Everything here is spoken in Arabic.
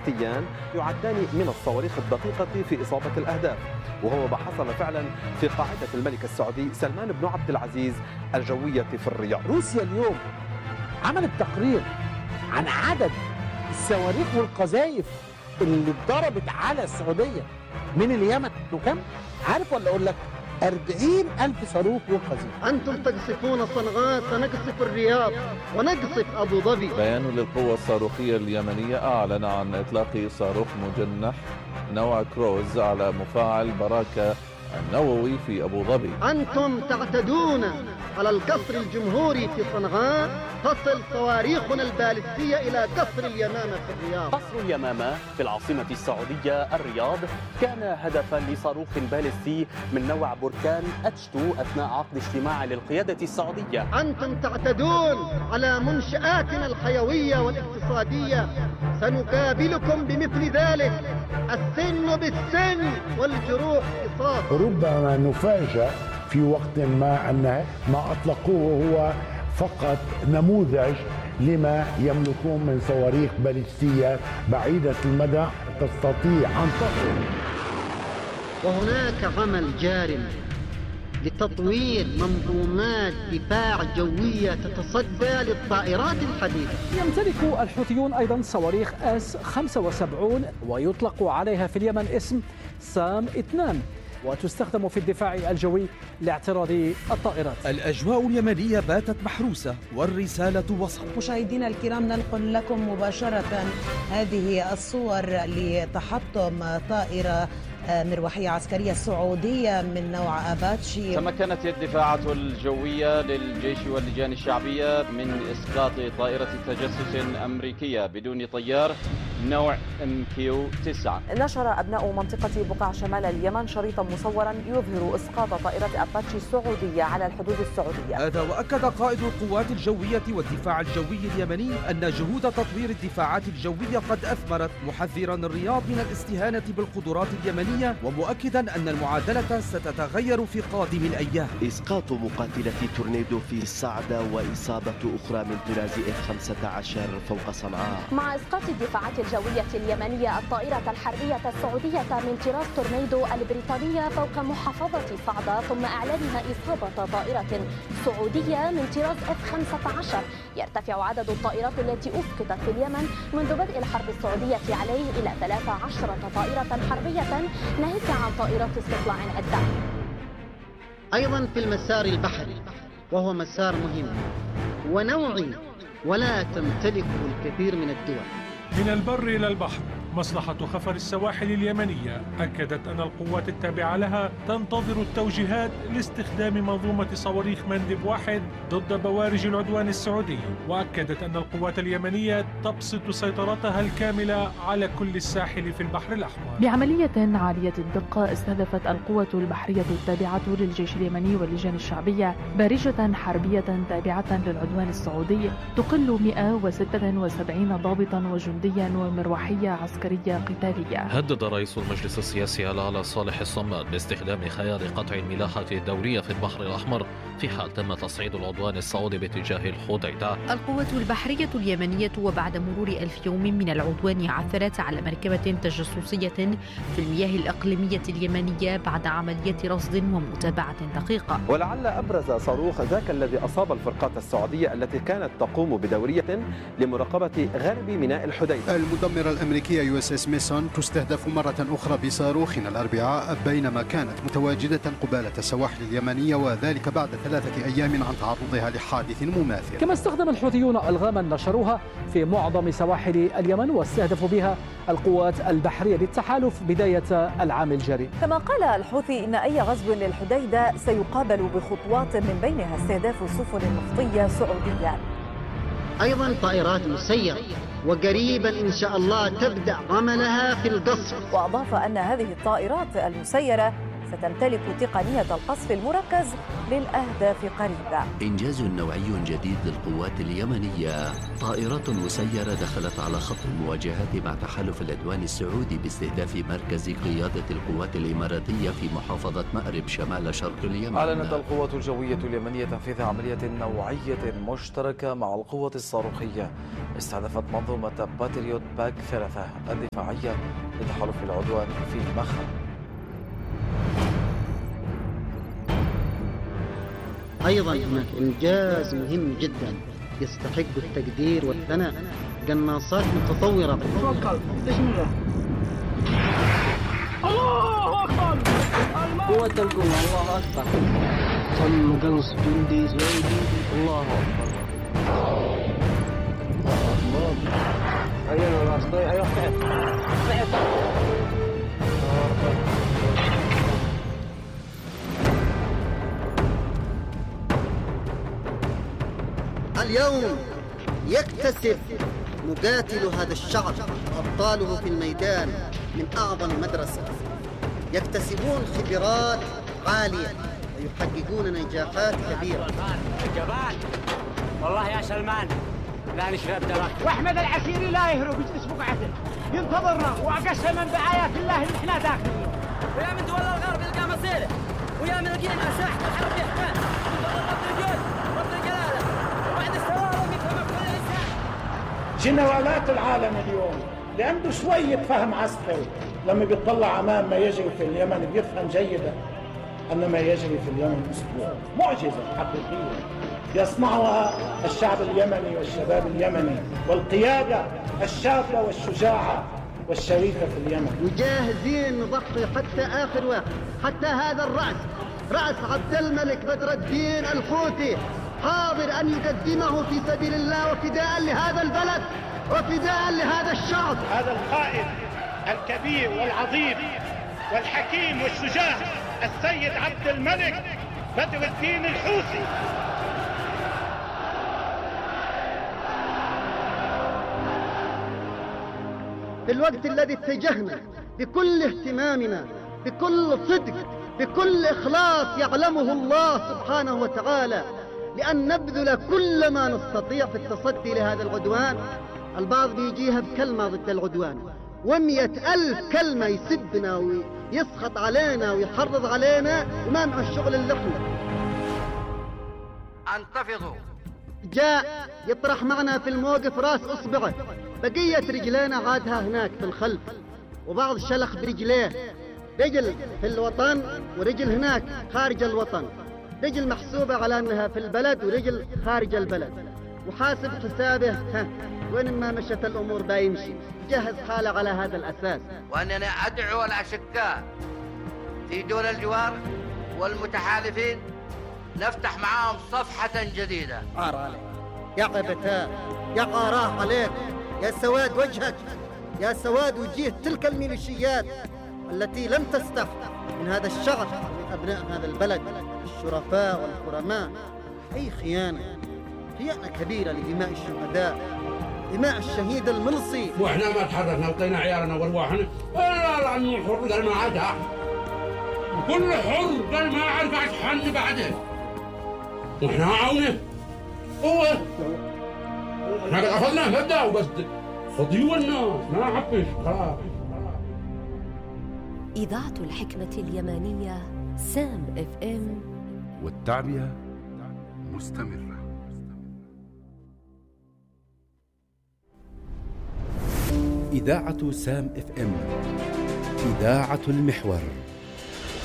بالستيان يعدان من الصواريخ الدقيقة في إصابة الأهداف، وهو ما حصل فعلا في قاعدة الملك السعودي سلمان بن عبد العزيز الجوية في الرياض. روسيا اليوم عملت تقرير عن عدد الصواريخ والقذائف اللي اتضربت على السعودية من اليمن. وكم؟ عارف ولا أقول لك؟ 40,000 صاروخ وقذيفة. أنتم تقصفون صنعاء، سنقصف الرياض ونقصف أبو ظبي. بيان للقوة الصاروخية اليمنية أعلن عن إطلاق صاروخ مجنح نوع كروز على مفاعل براكة النووي في أبو ظبي. أنتم تعتدون على القصر الجمهوري في صنعاء، تصل صواريخنا البالستية إلى قصر اليمامة في الرياض. قصر اليمامة في العاصمة السعودية الرياض كان هدفا لصاروخ بالستي من نوع بركان H2 أثناء عقد اجتماع للقيادة السعودية. أنتم تعتدون على منشآتنا الحيوية والاقتصادية، سنقابلكم بمثل ذلك، السن بالسن والجروح قصاص. ربما نفاجأ في وقت ما أن ما أطلقوه هو فقط نموذج لما يملكون من صواريخ باليستية بعيدة المدى تستطيع أن تصل. وهناك عمل جار لتطوير منظومات دفاع جوية تتصدى للطائرات الحديثة. يمتلك الحوثيون أيضا صواريخ S-75 ويطلق عليها في اليمن اسم سام 2، وتستخدم في الدفاع الجوي لاعتراض الطائرات. الأجواء اليمنية باتت محروسة والرسالة وصلت. مشاهدينا الكرام، ننقل لكم مباشرة هذه الصور لتحطم طائرة مروحية عسكرية سعودية من نوع أباتشي. تمكنت الدفاعات الجوية للجيش واللجان الشعبية من إسقاط طائرة تجسس أمريكية بدون طيار نوع MQ-9. نشر أبناء منطقة بقاع شمال اليمن شريطا مصورا يظهر إسقاط طائرة أباتشي السعودية على الحدود السعودية. هذا وأكد قائد القوات الجوية والدفاع الجوي اليمني أن جهود تطوير الدفاعات الجوية قد أثمرت، محذرا الرياض من الاستهانة بالقدرات اليمنية ومؤكدا أن المعادلة ستتغير في قادم الأيام. إسقاط مقاتلة تورنيدو في الصعدة وإصابة أخرى من طراز F-15 فوق صنعاء. مع إسقاط الدفاعات الجوية اليمنية الطائرة الحربية السعودية من طراز تورنيدو البريطانية فوق محافظة صعدة، ثم إعلانها إصابة طائرة سعودية من طراز F-15، يرتفع عدد الطائرات التي أسقطت في اليمن منذ بدء الحرب السعودية عليه إلى 13 طائرة حربية، ناهيك عن طائرات استطلاع الدعم. أيضا في المسار البحري، وهو مسار مهم ونوعي ولا تمتلكه الكثير من الدول. من البر إلى البحر، مصلحة خفر السواحل اليمنية أكدت أن القوات التابعة لها تنتظر التوجيهات لاستخدام منظومة صواريخ مندب 1 ضد بوارج العدوان السعودي، وأكدت أن القوات اليمنية تبسط سيطرتها الكاملة على كل الساحل في البحر الأحمر. بعملية عالية الدقة استهدفت القوة البحرية التابعة للجيش اليمني واللجان الشعبية بارجة حربية تابعة للعدوان السعودي تقل 176 ضابطا وجنديا ومروحية عسكرية قتالية. هدد رئيس المجلس السياسي على صالح الصماد باستخدام خيار قطع الملاحة الدورية في البحر الأحمر في حال تم تصعيد العدوان السعودي باتجاه الحديدة. القوة البحرية اليمنية وبعد مرور 1000 يوم من العدوان عثرت على مركبة تجسسية في المياه الإقليمية اليمنية بعد عملية رصد ومتابعة دقيقة. ولعل أبرز صاروخ ذاك الذي أصاب الفرقات السعودية التي كانت تقوم بدورية لمراقبة غرب ميناء الحديدة. المدمرة الأمريكية USS ميسون تستهدف مرة أخرى بصاروخ الأربعاء بينما كانت متواجدة قبالة السواحل اليمنية، وذلك بعد 3 أيام عن تعرضها لحادث مماثل. كما استخدم الحوثيون ألغاما نشروها في معظم سواحل اليمن واستهدفوا بها القوات البحرية للتحالف بداية العام الجاري. كما قال الحوثي إن أي غزو للحديدة سيقابل بخطوات من بينها استهداف سفن نفطية سعودية. أيضا طائرات مسيرة، وقريبا إن شاء الله تبدأ عملها في القصف. وأضاف أن هذه الطائرات المسيرة ستمتلك تقنية القصف المركز للأهداف قريبا. إنجاز نوعي جديد للقوات اليمنية. طائرات مسيرة دخلت على خط المواجهات مع تحالف العدوان السعودي باستهداف مركز قيادة القوات الإماراتية في محافظة مأرب شمال شرق اليمن. أعلنت القوات الجوية اليمنية تنفيذ عملية نوعية مشتركة مع القوة الصاروخية استهدفت منظومة باتريوت باك 3 الدفاعية لتحالف العدوان في مخرب. أيضا هناك إنجاز مهم جدا يستحق التقدير والثناء، قناصات متطورة. قوة القوة، الله أكبر. تم قنص جندي سعودي، الله أكبر. أيوة راس، أيوة اليوم يكتسب مقاتل هذا الشعب وأبطاله في الميدان من أعظم مدرسة، يكتسبون خبرات عالية ويحققون نجاحات كبيرة. جبان والله يا سلمان لا نشرب دراك. واحمد العسيري لا يهرب يجلس بقعته ينتظرنا، وقسما بآيات الله اللي احنا داخلين. ويا من دول الغرب يلقى مصيره، ويا من القيمة ساحة الحرب يحتاج رب الجود رب الجلالة وبعد السوارم يفهم كل إنسان. جنرالات العالم اليوم اللي عنده شوية فهم عسكري لما بيطلع أمام ما يجري في اليمن بيفهم جيدا أن ما يجري في اليمن أسبوع معجزة حقيقية يصنعها الشعب اليمني والشباب اليمني والقيادة الشابة والشجاعة والشريفة في اليمن. وجاهزين نضحي حتى آخر واحد، حتى هذا رأس عبد الملك بدر الدين الحوثي حاضر أن يقدمه في سبيل الله وفداء لهذا البلد وفداء لهذا الشعب. هذا القائد الكبير والعظيم والحكيم والشجاع السيد عبد الملك بدر الدين الحوثي. في الوقت الذي اتجهنا بكل اهتمامنا بكل صدق بكل إخلاص يعلمه الله سبحانه وتعالى لأن نبذل كل ما نستطيع في التصدي لهذا العدوان. البعض بيجيها بكلمة ضد العدوان و100,000 كلمة يسبنا ويسخط علينا ويحرض علينا وما مع الشغل اللي احنا. انتفضوا. جاء يطرح معنا في الموقف راس اصبعه، بقية رجلينا عادها هناك في الخلف، وبعض شلخ برجليه، رجل في الوطن ورجل هناك خارج الوطن، رجل محسوبة على أنها في البلد ورجل خارج البلد، وحاسب حسابه وين ما مشت الأمور بايمشي، جهز حاله على هذا الأساس. وأننا أدعو الأشقاء في دول الجوار والمتحالفين نفتح معاهم صفحة جديدة. عار عليك يا عبتاء، يا عاراه عليك، يا سواد وجهك، يا سواد وجيه تلك الميليشيات التي لم تستح من هذا الشعب ومن أبناء هذا البلد الشرفاء والكرماء. أي خيانة كبيرة لدماء الشهداء، دماء الشهيد الملصي. وإحنا ما تحركنا وطينا عيالنا وارواحنا لا أنه حر قال ما عاد كل حر قال ما عاد قاعد حن بعده، وإحنا عاونه هو احنا قد أخذنا مبدأ وبس فضيوا الناس ما عبش خلاص. إذاعة الحكمة اليمنية سام FM، والتعبئة مستمرة. إذاعة سام FM، إذاعة المحور.